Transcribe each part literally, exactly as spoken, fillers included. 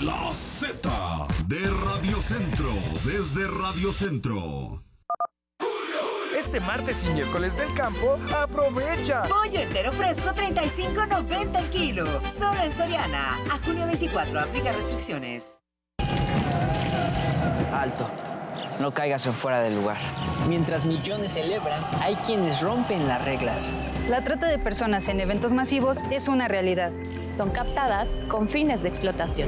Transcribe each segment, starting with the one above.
La Z de Radio Centro, desde Radio Centro. Este martes y miércoles del campo, aprovecha. Pollo entero fresco, treinta y cinco noventa el kilo. Solo en Soriana. A junio veinticuatro, aplica restricciones. Alto. No caigas en fuera del lugar. Mientras millones celebran, hay quienes rompen las reglas. La trata de personas en eventos masivos es una realidad. Son captadas con fines de explotación.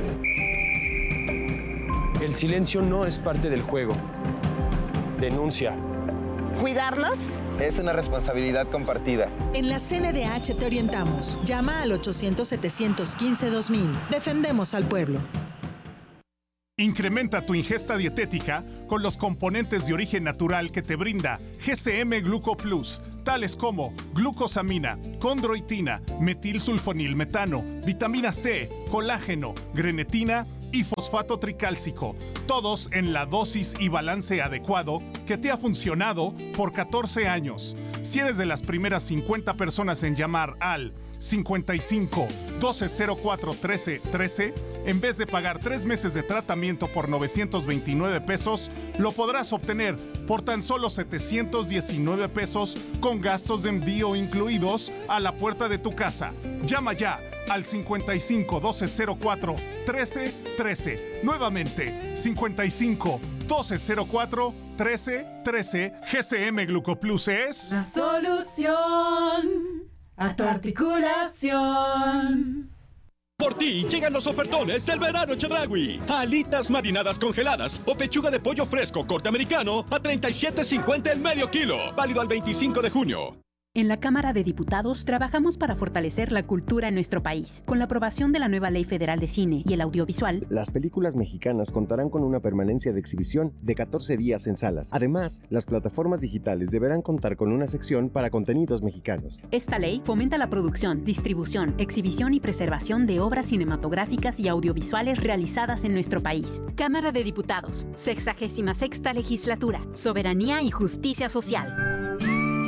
El silencio no es parte del juego. Denuncia. ¿Cuidarnos? Es una responsabilidad compartida. En la C N D H te orientamos. Llama al ochocientos, setecientos quince, dos mil. Defendemos al pueblo. Incrementa tu ingesta dietética con los componentes de origen natural que te brinda G C M Gluco Plus, tales como glucosamina, condroitina, metilsulfonilmetano, vitamina C, colágeno, grenetina y fosfato tricálcico, todos en la dosis y balance adecuado que te ha funcionado por catorce años. Si eres de las primeras cincuenta personas en llamar al cincuenta y cinco, doce cero cuatro, trece, trece, en vez de pagar tres meses de tratamiento por novecientos veintinueve pesos, lo podrás obtener por tan solo setecientos diecinueve pesos con gastos de envío incluidos a la puerta de tu casa. Llama ya al cincuenta y cinco, doce cero cuatro, trece, trece. Nuevamente, cincuenta y cinco, doce cero cuatro, trece, trece. G C M Glucoplus es la solución a tu articulación. Por ti llegan los ofertones del verano Chedraui. Alitas marinadas congeladas o pechuga de pollo fresco corte americano a treinta y siete cincuenta el medio kilo. Válido al veinticinco de junio. En la Cámara de Diputados trabajamos para fortalecer la cultura en nuestro país. Con la aprobación de la nueva Ley Federal de Cine y el Audiovisual, las películas mexicanas contarán con una permanencia de exhibición de catorce días en salas. Además, las plataformas digitales deberán contar con una sección para contenidos mexicanos. Esta ley fomenta la producción, distribución, exhibición y preservación de obras cinematográficas y audiovisuales realizadas en nuestro país. Cámara de Diputados, sexagésima sexta Legislatura, Soberanía y Justicia Social.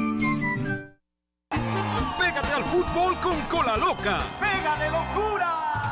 ¡Pégate al fútbol con Cola Loca! ¡Pega de locura!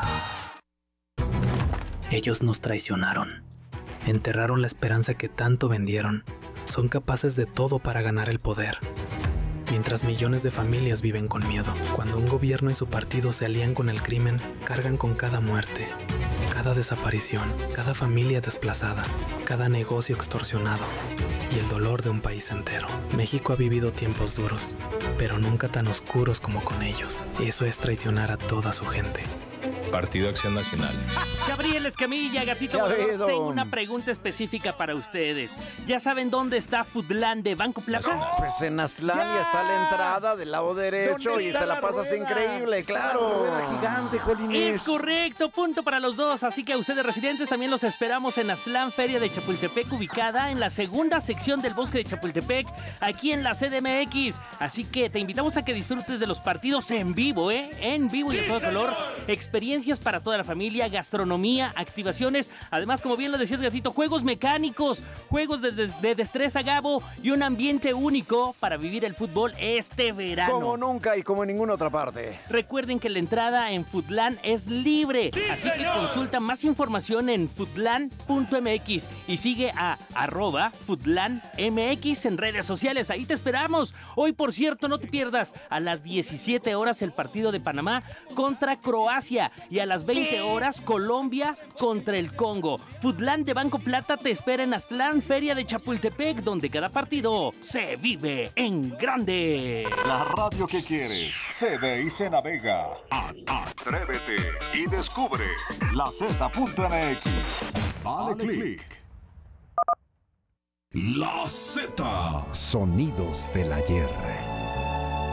Ellos nos traicionaron. Enterraron la esperanza que tanto vendieron. Son capaces de todo para ganar el poder. Mientras millones de familias viven con miedo. Cuando un gobierno y su partido se alían con el crimen, cargan con cada muerte, cada desaparición, cada familia desplazada, cada negocio extorsionado y el dolor de un país entero. México ha vivido tiempos duros, pero nunca tan oscuros como con ellos. Eso es traicionar a toda su gente. Partido Acción Nacional. Gabriel Escamilla, Gatito Volador, tengo una pregunta específica para ustedes. ¿Ya saben dónde está Foodland de Banco Plata? Pues en Aztlán ya está la entrada del lado derecho y se la, la pasas rueda? Increíble, está claro. La gigante, Jolines. Es correcto, punto para los dos. Así que a ustedes residentes también los esperamos en Aztlán, Feria de Chapultepec, ubicada en la segunda sección del Bosque de Chapultepec, aquí en la C D M X. Así que te invitamos a que disfrutes de los partidos en vivo, ¿eh? En vivo y a todo color. Experiencias para toda la familia, gastronomía, activaciones, además, como bien lo decías, Gatito, juegos mecánicos, juegos de, de, de destreza, Gabo, y un ambiente único para vivir el fútbol este verano. Como nunca y como en ninguna otra parte. Recuerden que la entrada en Foodland es libre, sí, así señor. Que consulta más información en foodland punto m x y sigue a arroba foodlandmx en redes sociales. Ahí te esperamos. Hoy, por cierto, no te pierdas a las diecisiete horas el partido de Panamá contra Croacia. Y a las veinte horas, Colombia contra el Congo. Foodland de Banco Plata te espera en Aztlán, Feria de Chapultepec, donde cada partido se vive en grande. La radio que quieres se ve y se navega. Atrévete y descubre la Z punto m x. Dale click. La Z. Sonidos del ayer.